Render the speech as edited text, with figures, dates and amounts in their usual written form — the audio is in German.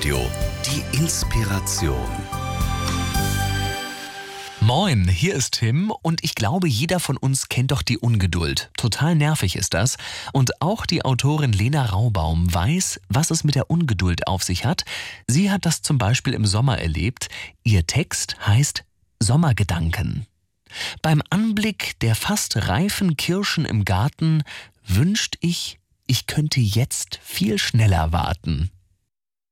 Live-Radio. Die Inspiration. Moin, hier ist Tim und ich glaube, jeder von uns kennt doch die Ungeduld. Total nervig ist das. Und auch die Autorin Lena Raubaum weiß, was es mit der Ungeduld auf sich hat. Sie hat das zum Beispiel im Sommer erlebt. Ihr Text heißt Sommergedanken. Beim Anblick der fast reifen Kirschen im Garten wünscht ich könnte jetzt viel schneller warten.